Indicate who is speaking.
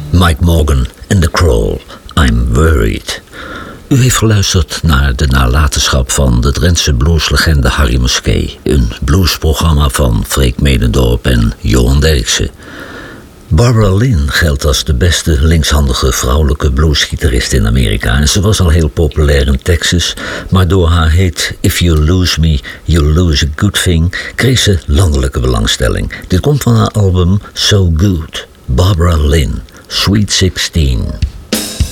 Speaker 1: Mike Morgan en The Crawl, I'm Worried. U heeft geluisterd naar de nalatenschap van de Drentse blueslegende Harry Muskee. Een bluesprogramma van Freek Medendorp en Johan Derksen. Barbara Lynn geldt als de beste linkshandige vrouwelijke bluesgitarist in Amerika. En ze was al heel populair in Texas. Maar door haar hit If You Lose Me, You Lose a Good Thing kreeg ze landelijke belangstelling. Dit komt van haar album So Good. Barbara Lynn, Sweet 16.